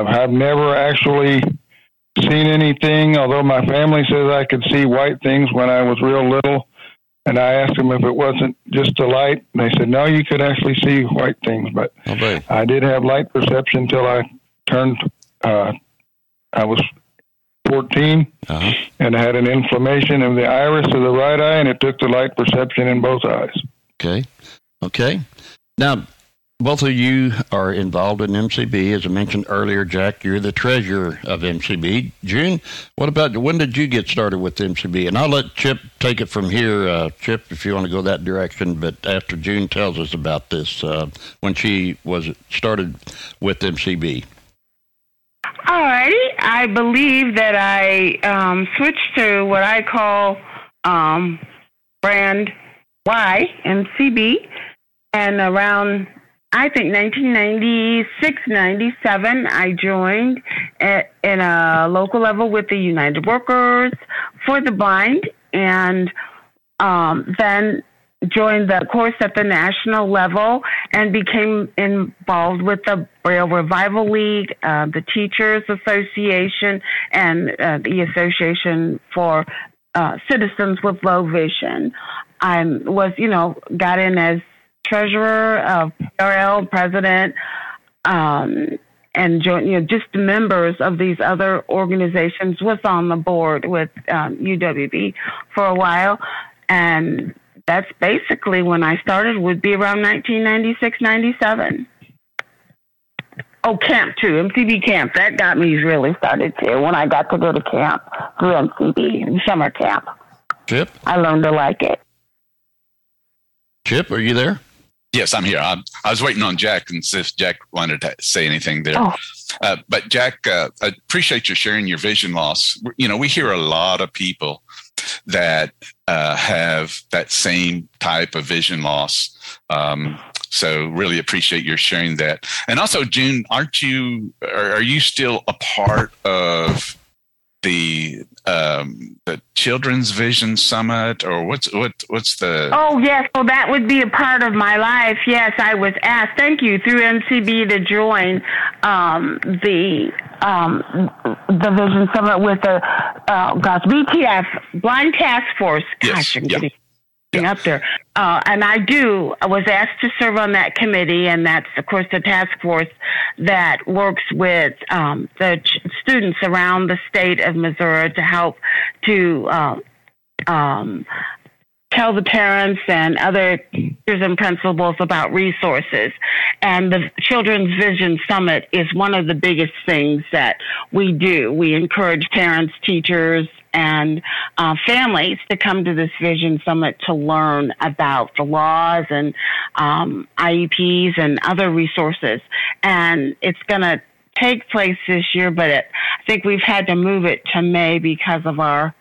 I've never actually seen anything, although my family says I could see white things when I was real little. And I asked them if it wasn't just a light. And they said, no, you could actually see white things. But I did have light perception until I turned, I was 14, and I had an inflammation of the iris of the right eye, and it took the light perception in both eyes. Okay. Now, both of you are involved in MCB. As I mentioned earlier, Jack, you're the treasurer of MCB. June, when did you get started with MCB? And I'll let Chip take it from here, Chip, if you want to go that direction. But after June tells us about this, when she was started with MCB. All righty. I believe that I switched to what I call brand Y, MCB, and around, I think, 1996, 97, I joined in a local level with the United Workers for the Blind, and then joined the course at the national level and became involved with the Braille Revival League, the Teachers Association, and the Association for Citizens with Low Vision. I was, got in as treasurer of PRL, president, and joined, just members of these other organizations, was on the board with UWB for a while. And that's basically when I started, would be around 1996, 97. Oh, camp too, MCB camp. That got me really started too, when I got to go to camp through MCB, summer camp. Chip? I learned to like it. Chip, are you there? Yes, I'm here. I was waiting on Jack and see if Jack wanted to say anything there. But Jack, I appreciate you sharing your vision loss. We hear a lot of people that have that same type of vision loss. So really appreciate your sharing that. And also, June, are you still a part of the Children's Vision Summit, or what's the? Oh yes, well that would be a part of my life. Yes, I was asked. Thank you through MCB to join the Vision Summit with the BTF Blind Task Force. Gosh, I'm getting up there. And I was asked to serve on that committee, and that's, of course, the task force that works with the students around the state of Missouri to help to tell the parents and other teachers and principals about resources. And the Children's Vision Summit is one of the biggest things that we do. We encourage parents, teachers, and families to come to this Vision Summit to learn about the laws and IEPs and other resources. And it's going to take place this year, but I think we've had to move it to May because of our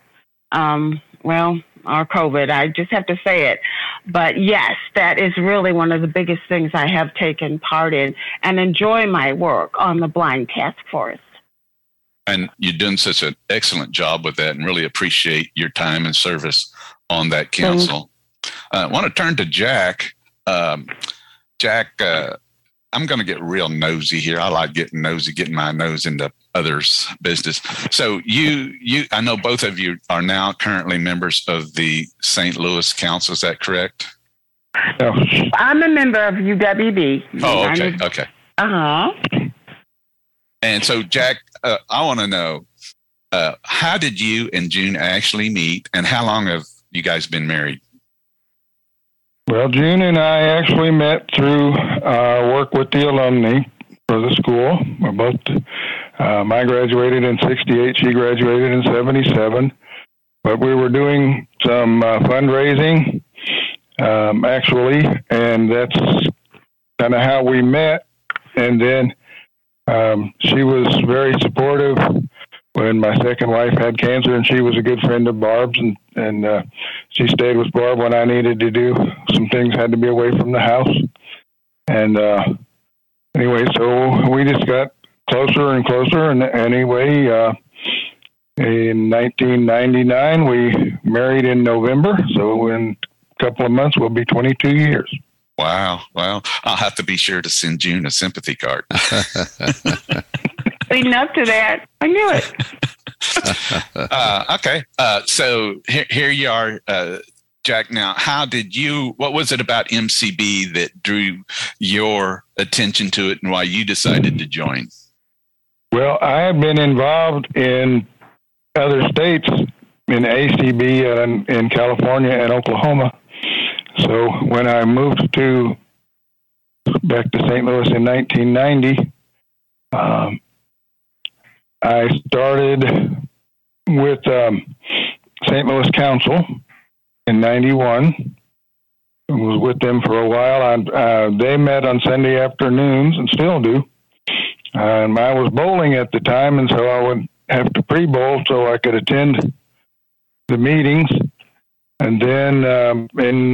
COVID. I just have to say it. But yes, that is really one of the biggest things I have taken part in and enjoy my work on the Blind Task Force. And you're doing such an excellent job with that, and really appreciate your time and service on that council. I want to turn to Jack. Jack, I'm going to get real nosy here. I like getting nosy, getting my nose into others' business. So I know both of you are now currently members of the St. Louis Council. Is that correct? No. I'm a member of UWB. Oh, okay. Uh-huh. And so, Jack, I want to know, how did you and June actually meet, and how long have you guys been married? Well, June and I actually met through work with the alumni for the school. We're both, I graduated in 68, she graduated in 77. But we were doing some fundraising, actually, and that's kind of how we met. And then she was very supportive when my second wife had cancer, and she was a good friend of Barb's, and she stayed with Barb when I needed to do some things, had to be away from the house. And anyway, so we just got closer and closer. And anyway, in 1999, we married in November. So in a couple of months, we'll be 22 years. Wow. Well, I'll have to be sure to send June a sympathy card. leading up to that. I knew it. Okay. So here you are, Jack. Now, what was it about MCB that drew your attention to it and why you decided to join? Well, I have been involved in other states in ACB in California and Oklahoma. So when I moved back to St. Louis in 1990, I started with St. Louis Council in 91. I was with them for a while. They met on Sunday afternoons and still do. I was bowling at the time, and so I would have to pre-bowl so I could attend the meetings. And then in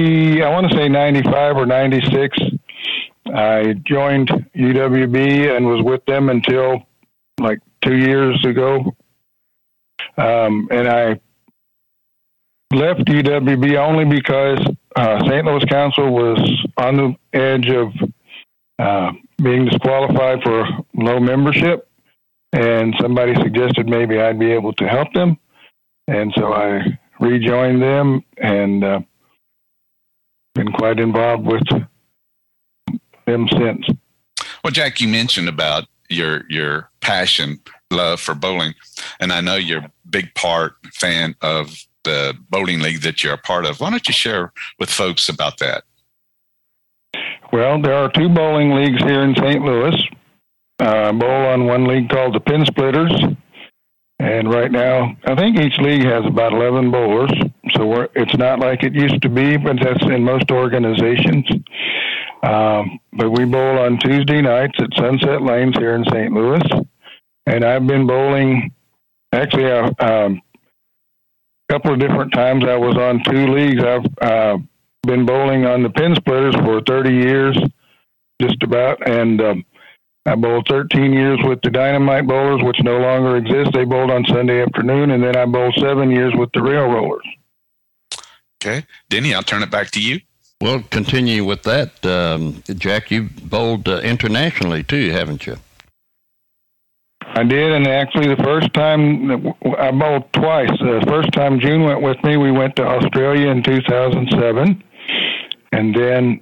95 or 96, I joined UWB and was with them until like 2 years ago. And I left UWB only because St. Louis Council was on the edge of being disqualified for low membership, and somebody suggested maybe I'd be able to help them. And so I rejoined them and been quite involved with them since. Well, Jack, you mentioned about your passion, love for bowling, and I know you're a big fan of the bowling league that you're a part of. Why don't you share with folks about that? Well, there are 2 bowling leagues here in St. Louis. I bowl on one league called the Pin Splitters, and right now I think each league has about 11 bowlers, so it's not like it used to be, but that's in most organizations. But we bowl on Tuesday nights at Sunset Lanes here in St. Louis, and I've been bowling actually a couple of different times. I was on 2 leagues. I've been bowling on the Pin Splitters for 30 years, just about, and I bowled 13 years with the Dynamite Bowlers, which no longer exist. They bowled on Sunday afternoon, and then I bowled 7 years with the Rail Rollers. Okay. Denny, I'll turn it back to you. Well, continue with that. Jack, you bowled internationally too, haven't you? I did, and actually the first time I bowled twice. The first time June went with me, we went to Australia in 2007, and then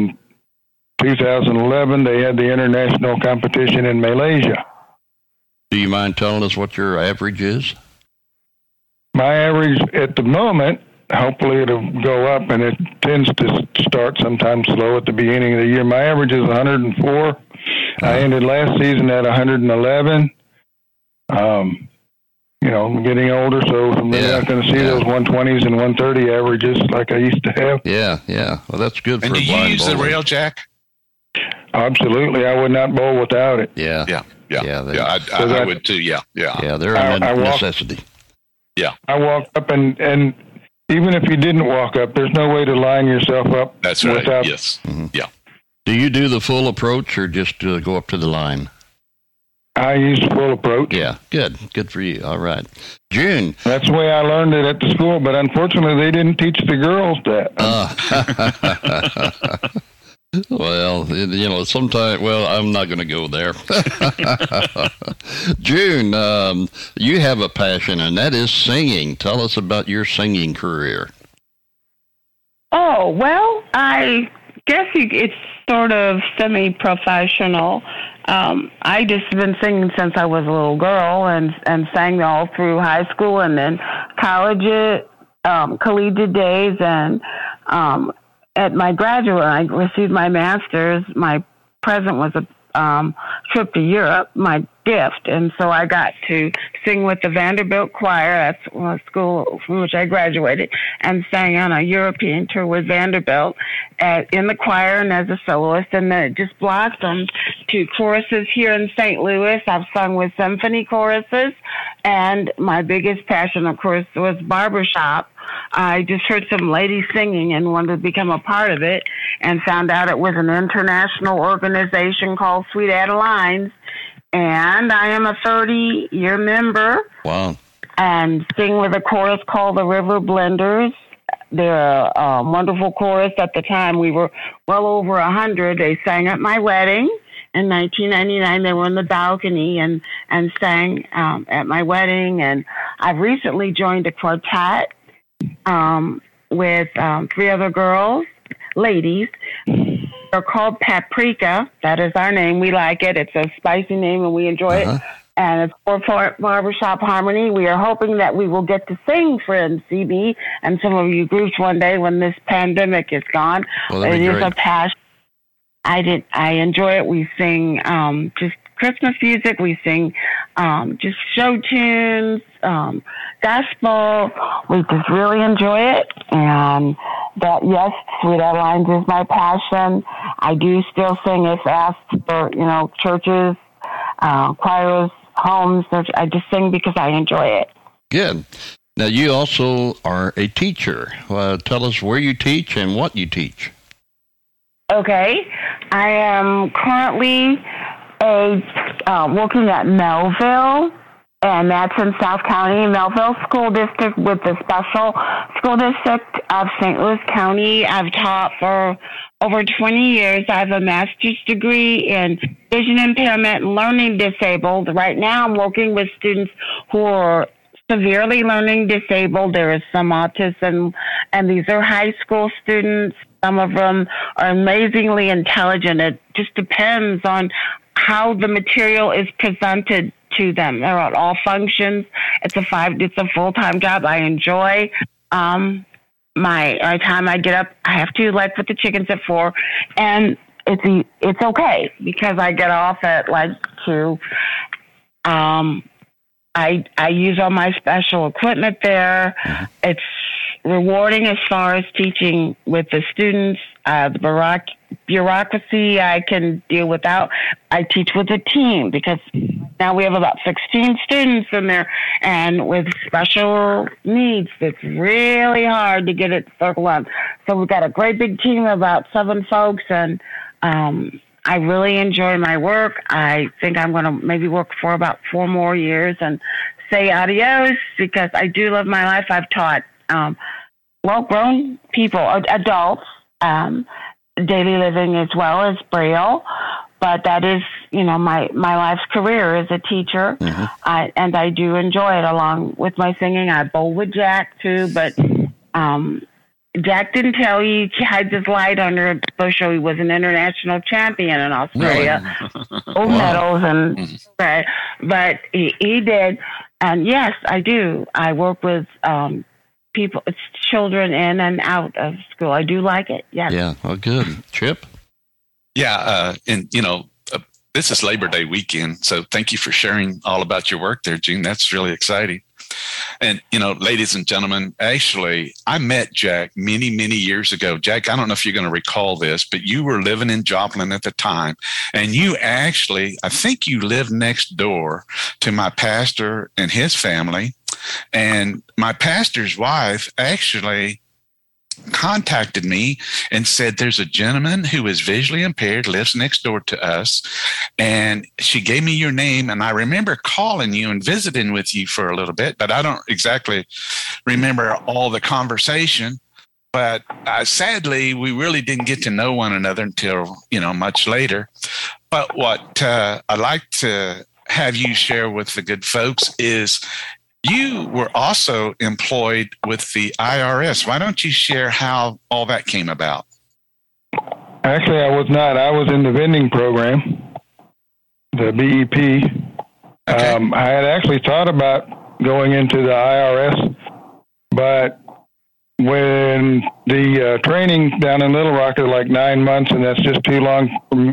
2011 they had the international competition in Malaysia. Do you mind telling us what your average is? My average at the moment, hopefully it'll go up, and it tends to start sometimes slow at the beginning of the year. My average is 104. I ended last season at 111. I'm getting older, so I'm not going to see those 120s and 130 averages like I used to have. Yeah. Well, that's good for a blind bowler. And do you use the rail, Jack? Absolutely. I would not bowl without it. Yeah. I would too. Yeah. Yeah, they're a necessity. Yeah. I walk up, and even if you didn't walk up, there's no way to line yourself up. That's right. Yes. Mm-hmm. Yeah. Do you do the full approach or just go up to the line? I use full approach. Yeah, good for you. All right. June. That's the way I learned it at the school, but unfortunately they didn't teach the girls that. Well, sometimes, I'm not going to go there. June, you have a passion, and that is singing. Tell us about your singing career. Oh, well, I guess it's sort of semi-professional. I just been singing since I was a little girl and sang all through high school and then collegiate days. And at my graduate, I received my master's. My present was a trip to Europe, my gift. And so I got to sing with the Vanderbilt Choir. That's a school from which I graduated, and sang on a European tour with Vanderbilt in the choir and as a soloist. And then it just blossomed to choruses here in St. Louis. I've sung with symphony choruses. And my biggest passion, of course, was barbershop. I just heard some ladies singing and wanted to become a part of it, and found out it was an international organization called Sweet Adelines, and I am a 30-year member. Wow. And sing with a chorus called the River Blenders. They're a wonderful chorus. At the time, we were well over 100. They sang at my wedding, in 1999. They were on the balcony and sang at my wedding. And I've recently joined a quartet with 3 other girls, ladies. They're called Paprika. That is our name. We like it. It's a spicy name, and we enjoy it. And it's for Barbershop Harmony. We are hoping that we will get to sing for MCB and some of you groups one day when this pandemic is gone. Well, it is a passion. I enjoy it. We sing just Christmas music. We sing just show tunes, gospel. We just really enjoy it. And that, yes, Sweet Airlines is my passion. I do still sing if asked for, churches, choirs, homes. I just sing because I enjoy it. Good. Now, you also are a teacher. Tell us where you teach and what you teach. Okay. I am currently working at Melville, and that's in South County, Melville School District with the Special School District of St. Louis County. I've taught for over 20 years. I have a master's degree in vision impairment and learning disabled. Right now I'm working with students who are severely learning disabled. There is some autism, and these are high school students. Some of them are amazingly intelligent. It just depends on how the material is presented to them. They're at all functions. It's a full-time job. I enjoy my time. I get up. I have to put the chickens at 4, and it's okay because I get off at 2. I use all my special equipment there. It's rewarding as far as teaching with the students. The bureaucracy I can deal without. I teach with a team because now we have about 16 students in there, and with special needs, it's really hard to get it circled on. So we've got a great big team of about 7 folks, and I really enjoy my work. I think I'm going to maybe work for about 4 more years and say adios because I do love my life. I've taught grown people, adults, daily living as well as Braille. But that is, my life's career as a teacher. And I do enjoy it along with my singing. I bowl with Jack too, but Jack didn't tell you he hides his light under a bush. He was an international champion in Australia. Gold medals but he did. And yes, I do. I work with people, it's children in and out of school. I do like it. Yes. Yeah. Oh, good. Chip? Yeah. And, this is Labor Day weekend. So thank you for sharing all about your work there, June. That's really exciting. And, ladies and gentlemen, actually, I met Jack many, many years ago. Jack, I don't know if you're going to recall this, but you were living in Joplin at the time. And you actually, I think you lived next door to my pastor and his family. And my pastor's wife actually contacted me and said, there's a gentleman who is visually impaired, lives next door to us. And she gave me your name. And I remember calling you and visiting with you for a little bit, but I don't exactly remember all the conversation. But sadly, we really didn't get to know one another until, much later. But what I'd like to have you share with the good folks is you were also employed with the IRS. Why don't you share how all that came about? Actually, I was not. I was in the vending program, the BEP. Okay. I had actually thought about going into the IRS, but when the training down in Little Rock is 9 months, and that's just too long for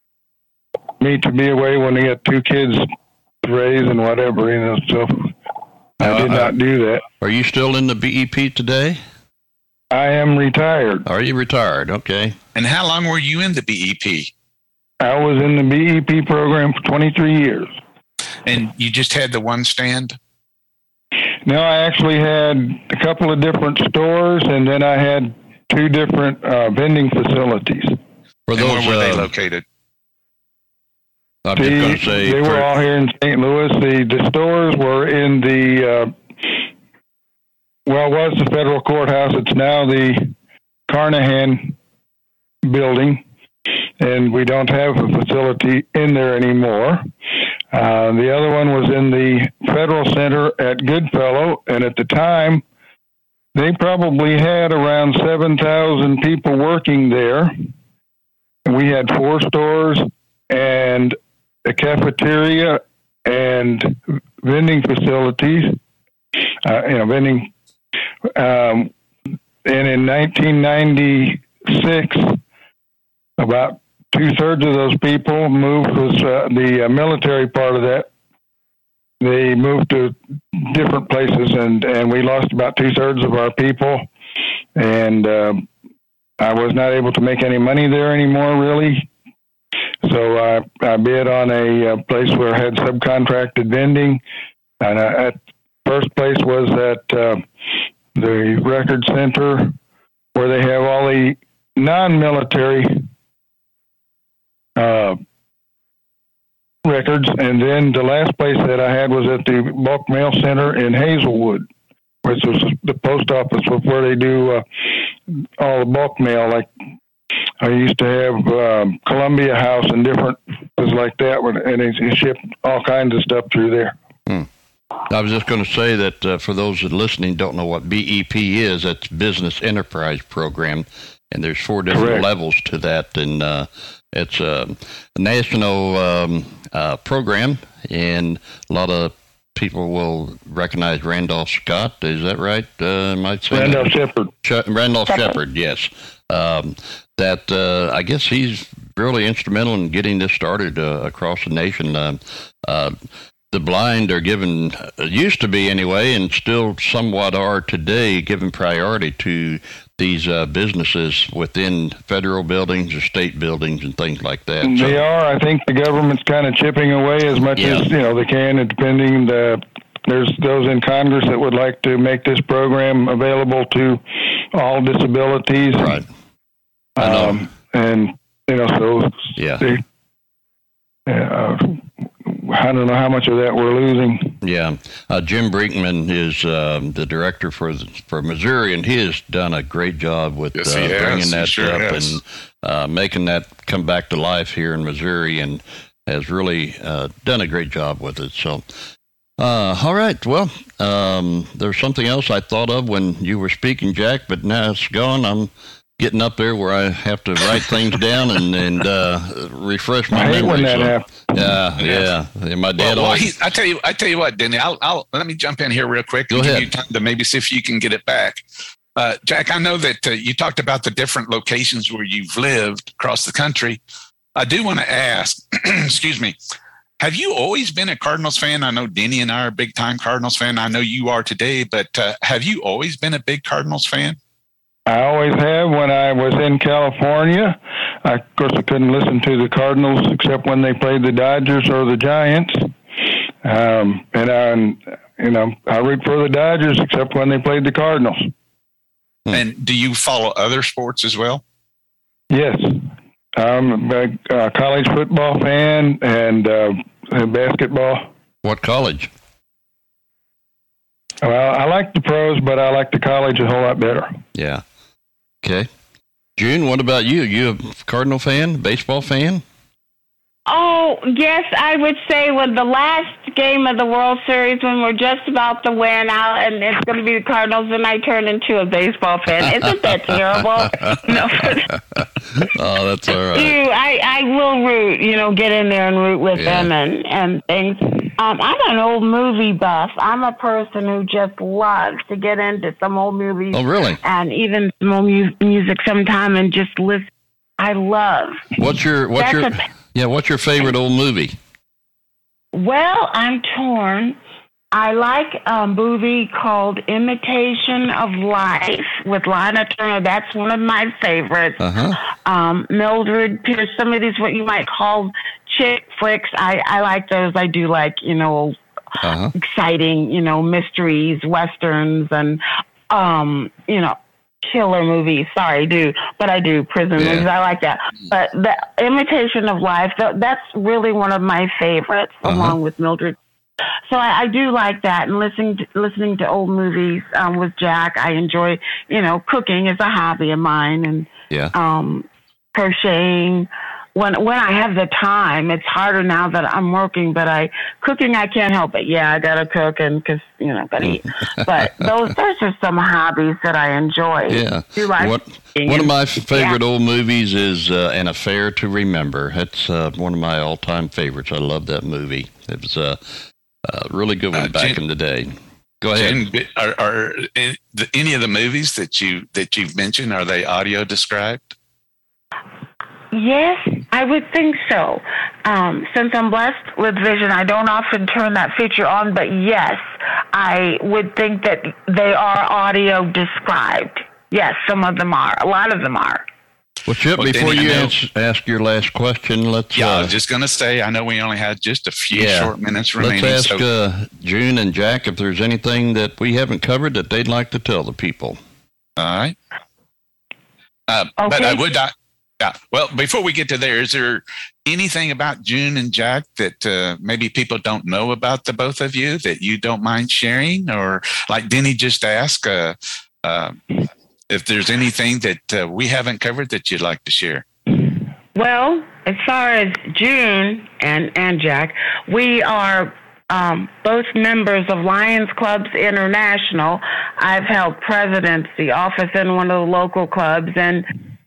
me to be away when they get 2 kids to raise and whatever, so I did not do that. Are you still in the BEP today? I am retired. Are you retired? Okay. And how long were you in the BEP? I was in the BEP program for 23 years. And you just had the one stand? No, I actually had a couple of different stores, and then I had 2 different vending facilities. Where were they located? They were all here in St. Louis. The stores were in the, was the federal courthouse. It's now the Carnahan building. and we don't have a facility in there anymore. The other one was in the Federal Center at Goodfellow, and at the time, they probably had around 7,000 people working there. We had 4 stores and a cafeteria and vending facilities, vending. And in 1996, about 2/3 of those people moved, was the military part of that. They moved to different places, and we lost about 2/3 of our people. And I was not able to make any money there anymore, really. So I bid on a place where I had subcontracted vending. And at first place was at the record center, where they have all the non-military records. And then the last place that I had was at the bulk mail center in Hazelwood, which was the post office, where they do all the bulk mail. Like I used to have Columbia House and different things like that, and they ship all kinds of stuff through there. I was just going to say that for those that are listening don't know what BEP is, that's Business Enterprise Program, and there's 4 different Correct. levels to that, and it's a national program, and a lot of people will recognize Randolph Scott. Is that right? Might say Randolph Shepard. Randolph Shepard, yes. I guess he's really instrumental in getting this started across the nation. The blind are given, used to be anyway, and still somewhat are today, given priority to these businesses within federal buildings or state buildings and things like that. They are. I think the government's kind of chipping away as much as they can, and depending. There's those in Congress that would like to make this program available to all disabilities. Right. And so yeah. I don't know how much of that we're losing. Yeah, Jim Brinkman is the director for Missouri, and he has done a great job with bringing that up and making that come back to life here in Missouri, and has really done a great job with it. So, all right. Well, there's something else I thought of when you were speaking, Jack, but now it's gone. I'm getting up there where I have to write things down and refresh my memory. When that happens. Yeah. My dad always. I tell you what, Denny. I'll let me jump in here real quick. Go ahead. Give you time to maybe see if you can get it back. Jack, I know that you talked about the different locations where you've lived across the country. I do want to ask, excuse me, have you always been a Cardinals fan? I know Denny and I are big time Cardinals fan. I know you are today, but have you always been a big Cardinals fan? I always have. When I was in California, of course, I couldn't listen to the Cardinals except when they played the Dodgers or the Giants. And I root for the Dodgers except when they played the Cardinals. And do you follow other sports as well? Yes. I'm a college football fan and basketball. What college? Well, I like the pros, but I like the college a whole lot better. Yeah. Okay. June, what about you? You a Cardinal fan, baseball fan? Oh, yes, I would say when the last game of the World Series, when we're just about to win out, and it's going to be the Cardinals, and I turn into a baseball fan. Isn't that terrible? No. Oh, that's all right. I will root, get in there and root with them and things. I'm an old movie buff. I'm a person who just loves to get into some old movies. Oh, really? And even some old music sometime and just listen. I love. What's your favorite old movie? Well, I'm torn. I like a movie called Imitation of Life with Lana Turner. That's one of my favorites. Mildred Pierce, some of these what you might call chick flicks. I like those. I do like, exciting, mysteries, westerns, and, killer movies. Sorry, I do prison movies. I like that. But the Imitation of Life, that's really one of my favorites, along with Mildred. So I do like that, and listening to old movies with Jack. I enjoy, cooking is a hobby of mine, and crocheting. When I have the time, it's harder now that I'm working, but cooking, I can't help it. Yeah, I gotta cook because, gotta eat. But those are some hobbies that I enjoy. Yeah. One of my favorite old movies is An Affair to Remember. That's one of my all-time favorites. I love that movie. It was a really good one back in the day. Go ahead. Jen, are any of the movies that you've mentioned, are they audio described? Yes, I would think so. Since I'm blessed with vision, I don't often turn that feature on, but yes, I would think that they are audio described. Yes, some of them are. A lot of them are. Well, Chip, before you ask your last question, let's... I was just going to say, I know we only had just a few short minutes remaining. Let's ask June and Jack if there's anything that we haven't covered that they'd like to tell the people. All right. Okay. But I would not... Yeah. Well, before we get to there, is there anything about June and Jack that maybe people don't know about the both of you that you don't mind sharing? Or like Denny just asked, if there's anything that we haven't covered that you'd like to share? Well, as far as June and Jack, we are both members of Lions Clubs International. I've held presidency office in one of the local clubs, and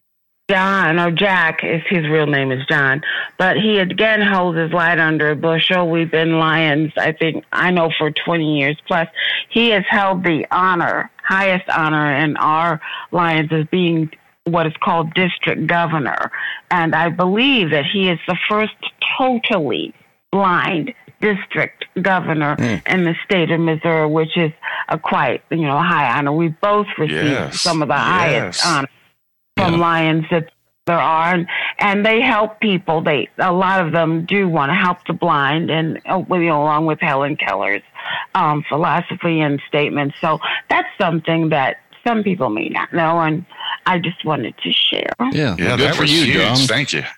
Jack, his real name is John, but he again holds his light under a bushel. We've been Lions, I know for 20 years plus. He has held the highest honor in our Lions as being what is called district governor. And I believe that he is the first totally blind district governor in the state of Missouri, which is a quite, high honor. We both received some of the highest honors from Lions that there are, and they help people. A lot of them do want to help the blind, and along with Helen Keller's philosophy and statements. So that's something that some people may not know, and I just wanted to share. Yeah, good that for was you, huge. John. Thank you.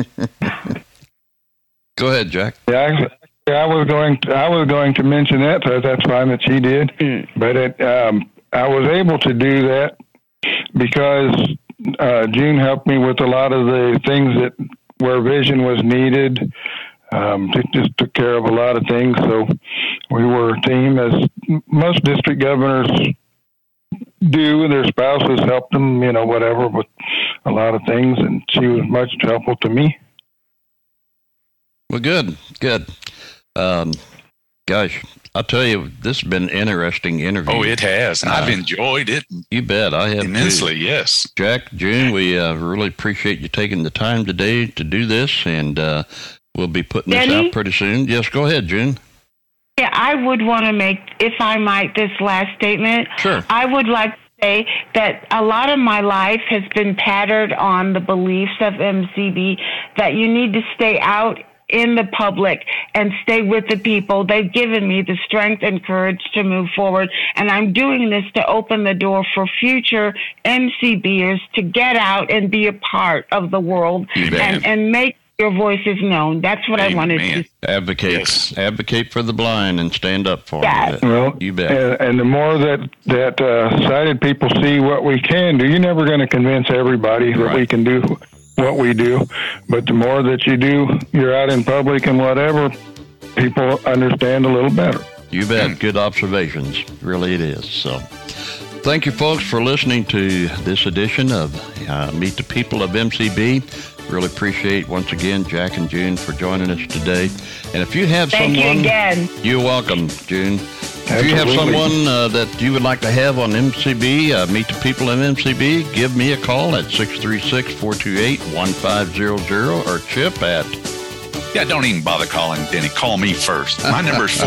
Go ahead, Jack. Yeah, I was going to mention that, so that's fine that she did. But I was able to do that because June helped me with a lot of the things where vision was needed. She just took care of a lot of things. So we were a team, as most district governors do. Their spouses helped them, whatever, with a lot of things. And she was much helpful to me. Well, good. Gosh, I'll tell you, this has been an interesting interview. Oh, it has. I've enjoyed it. You bet. I have immensely, too. Yes. Jack, June, we really appreciate you taking the time today to do this, and we'll be putting this out pretty soon. Yes, go ahead, June. Yeah, I would want to make, if I might, this last statement. Sure. I would like to say that a lot of my life has been patterned on the beliefs of MCB, that you need to stay out in the public and stay with the people. They've given me the strength and courage to move forward, and I'm doing this to open the door for future MCBers to get out and be a part of the world and make your voices known. That's what I wanted to advocate. Yes. Advocate for the blind and stand up for them. Well, you bet. And the more that sighted people see what we can do, you're never going to convince everybody that we can do what we do, but the more that you do, you're out in public and whatever, people understand a little better. You bet. Good observations. Really it is. So thank you, folks, for listening to this edition of Meet the People of MCB. Really appreciate, once again, Jack and June for joining us today. And if you have Thank you again. You're welcome, June. If you have Absolutely. someone that you would like to have on MCB, Meet the People of MCB, give me a call at 636-428-1500 or Chip at... Yeah, don't even bother calling Denny. Call me first. My number is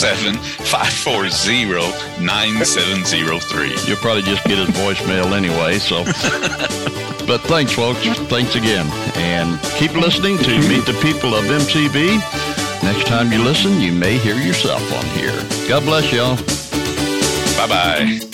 417-540-9703. You'll probably just get his voicemail anyway, so... But thanks, folks. Thanks again. And keep listening to Meet the People of MCB. Next time you listen, you may hear yourself on here. God bless y'all. Bye-bye.